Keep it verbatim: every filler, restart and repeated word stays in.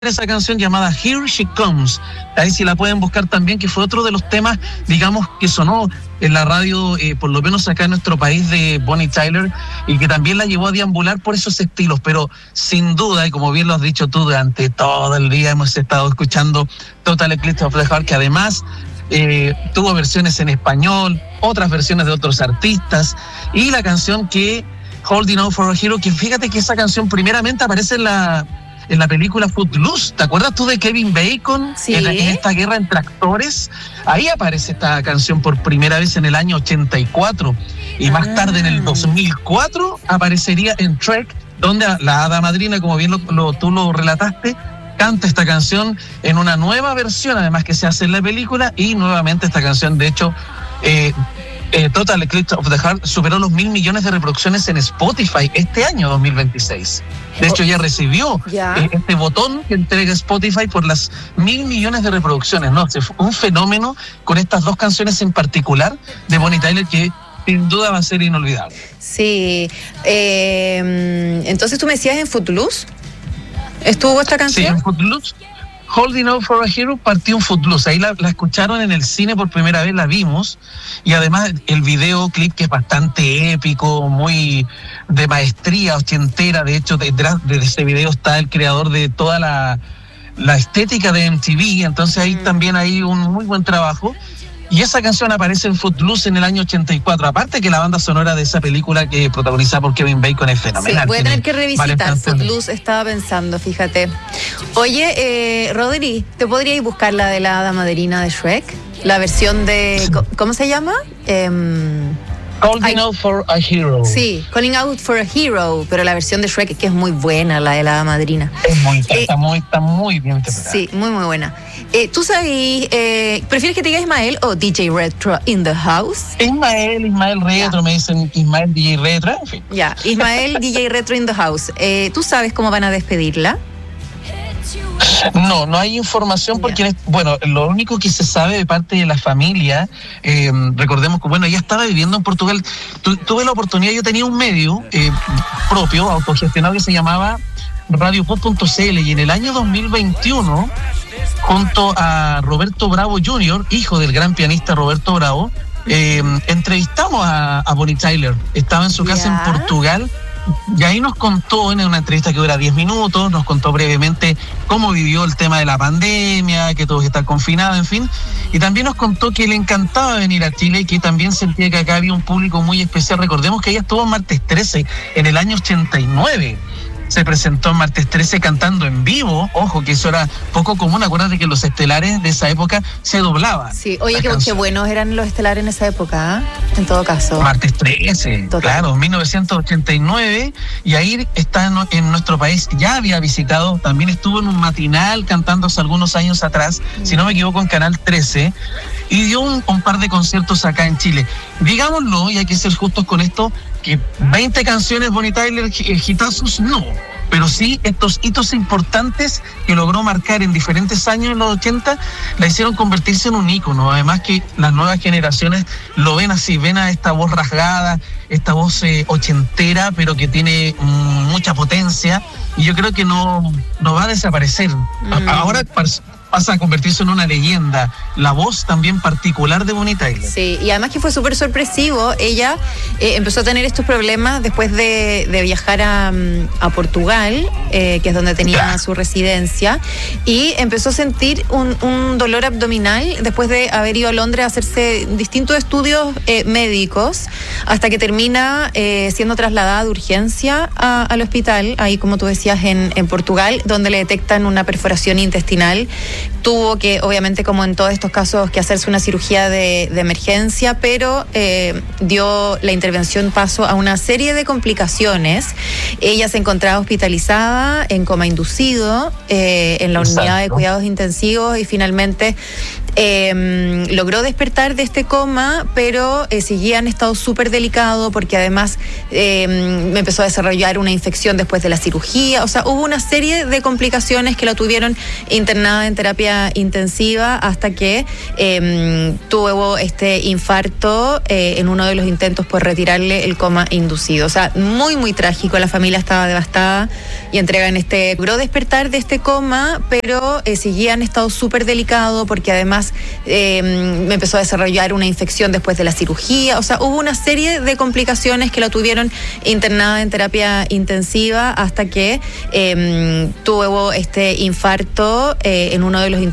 esa canción llamada Here She Comes, ahí si la pueden buscar también, que fue otro de los temas, digamos, que sonó en la radio, eh, por lo menos acá en nuestro país, de Bonnie Tyler, y que también la llevó a deambular por esos estilos, pero sin duda, y como bien lo has dicho tú, durante todo el día hemos estado escuchando Total Eclipse of the Heart, que además eh, tuvo versiones en español, otras versiones de otros artistas, y la canción que Holding Out for a Hero, que fíjate que esa canción primeramente aparece en la en la película Footloose. ¿Te acuerdas tú de Kevin Bacon? Sí. En, en esta guerra entre actores. Ahí aparece esta canción por primera vez en el año ochenta y cuatro. Y ah. más tarde, en el dos mil cuatro, aparecería en Trek, donde la hada madrina, como bien lo, lo, tú lo relataste, canta esta canción en una nueva versión, además que se hace en la película, y nuevamente esta canción, de hecho, eh, Eh, Total Eclipse of the Heart superó los mil millones de reproducciones en Spotify este año dos mil veintiséis. De hecho, ya recibió ¿Ya? Eh, este botón que entrega Spotify por las mil millones de reproducciones, ¿no? Fue un fenómeno con estas dos canciones en particular de Bonnie Tyler que sin duda va a ser inolvidable. Sí. Eh, entonces, ¿tú me decías en Footloose? ¿Estuvo esta canción? Sí, en Footloose. Holding Out for a Hero partió en Footloose. Ahí la, la escucharon en el cine por primera vez, la vimos. Y además el videoclip, que es bastante épico, muy de maestría ochentera. De hecho, detrás de ese video está el creador de toda la, la estética de M T V. Entonces ahí mm. también hay un muy buen trabajo. Y esa canción aparece en Footloose en el año ochenta y cuatro. Aparte que la banda sonora de esa película, que protagonizada por Kevin Bacon, es fenomenal. Sí, voy a tener que revisitar Footloose, estaba pensando, fíjate. Oye, eh, Rodri, ¿te podríais buscar la de la hada madrina de Shrek? La versión de... Sí. ¿Cómo se llama? Eh, Calling Out for a Hero. Sí, Calling Out for a Hero, pero la versión de Shrek, que es muy buena, la de la hada madrina. Es muy, está, eh, está muy, está muy bien interpretada. Sí, muy, muy buena. Eh, ¿Tú sabes, eh, prefieres que te diga Ismael o D J Retro in the house? Ismael, Ismael Retro, yeah. Me dicen Ismael D J Retro, en fin. Ya, yeah. Ismael D J Retro in the house. Eh, ¿Tú sabes cómo van a despedirla? No, no hay información porque, yeah. bueno, lo único que se sabe de parte de la familia, eh, recordemos que, bueno, ella estaba viviendo en Portugal. Tu, tuve la oportunidad, yo tenía un medio eh, propio, autogestionado, que se llamaba radio pod punto c l, y en el año dos mil veintiuno, junto a Roberto Bravo junior, hijo del gran pianista Roberto Bravo, eh, entrevistamos a, a Bonnie Tyler. Estaba en su casa yeah. en Portugal. Y ahí nos contó, en una entrevista que dura diez minutos, nos contó brevemente cómo vivió el tema de la pandemia, que tuvo que estar confinado, en fin. Y también nos contó que le encantaba venir a Chile y que también sentía que acá había un público muy especial. Recordemos que ella estuvo en Martes trece en el año ochenta y nueve. Se presentó en Martes trece cantando en vivo. Ojo, que eso era poco común. Acuérdate que los estelares de esa época se doblaban. Sí, oye, qué, qué buenos eran los estelares en esa época, ¿eh? En todo caso. Martes trece, total. Claro, mil novecientos ochenta y nueve. Y ahí está en, en nuestro país. Ya había visitado, también estuvo en un matinal cantando hace algunos años atrás, mm. si no me equivoco, en Canal trece. Y dio un, un par de conciertos acá en Chile. Digámoslo, y hay que ser justos con esto, que veinte canciones Bonnie Tyler, hitazos, no, pero sí estos hitos importantes que logró marcar en diferentes años en los ochenta, la hicieron convertirse en un ícono. Además que las nuevas generaciones lo ven así, ven a esta voz rasgada, esta voz eh, ochentera, pero que tiene mm, mucha potencia, y yo creo que no, no va a desaparecer. Mm. Ahora pasa a convertirse en una leyenda, la voz también particular de Bonnie Tyler. Sí, y además que fue súper sorpresivo. Ella eh, empezó a tener estos problemas después de, de viajar a, a Portugal, eh, que es donde tenía yeah. su residencia, y empezó a sentir un, un dolor abdominal después de haber ido a Londres a hacerse distintos estudios eh, médicos, hasta que termina eh, siendo trasladada de urgencia a, al hospital, ahí como tú decías, en, en Portugal, donde le detectan una perforación intestinal. Tuvo que, obviamente, como en todos estos casos, que hacerse una cirugía de, de emergencia, pero eh, dio la intervención paso a una serie de complicaciones. Ella se encontraba hospitalizada en coma inducido, eh, en la Exacto. unidad de cuidados intensivos, y finalmente eh, logró despertar de este coma, pero eh, seguía en estado súper delicado, porque además eh, empezó a desarrollar una infección después de la cirugía. O sea, hubo una serie de complicaciones que la tuvieron internada en terapia terapia intensiva hasta que eh, tuvo este infarto eh, en uno de los intentos por retirarle el coma inducido. O sea, muy, muy trágico. La familia estaba devastada y entregan este... Logró despertar de este coma, pero eh, seguía en estado súper delicado porque además eh, me empezó a desarrollar una infección después de la cirugía. O sea, hubo una serie de complicaciones que la tuvieron internada en terapia intensiva hasta que eh, tuvo este infarto eh, en uno de los